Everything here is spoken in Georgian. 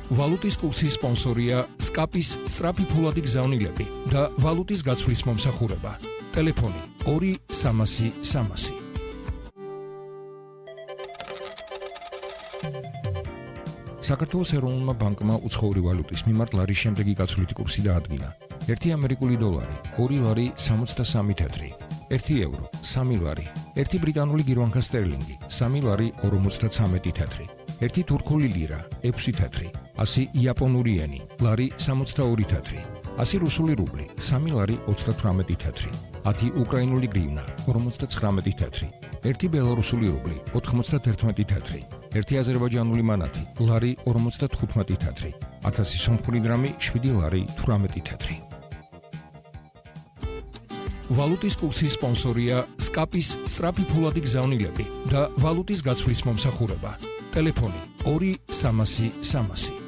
ვალუტის კურსის სპონსორია SCAP-ის სწრაფი ფულადი გზავნილები და ვალუტის გაცვლის მომსახურება. ტელეფონი 2-300-300. საქართველოს ეროვნულმა ბანკმა უცხოური ვალუტის მიმართ ლარის შემდეგი გაცვლითი კურსი დაადგინა. 1 ამერიკული დოლარი 2 ლარი 63 თეთრი, 1 ევრო 3 ლარი, 1 ბრიტანული გირვანქა სტერლინგი 3 ლარი 53 თეთრი, 1 თურქული ლირა 6 თეთრი, 100 იაპონური ენი ლარი 62 თეთრი, 100 რუსული რუბლი 3 ლარი 38 თეთრი, 10 უკრაინული გრივნა 59 თეთრი, 1 ბელარუსული რუბლი 91 თეთრი, 1 აზერბაიჯანული მანათი ლარი 55 თეთრი, 1000 სომხური დრამი 7 ლარი 18 თეთრი. ვალუტის კურსის სპონსორია SCAP-ის სწრაფი ფულადი გზავნილები და ვალუტის გაცვლის მომსახურება. ტელეფონი 2-300-300.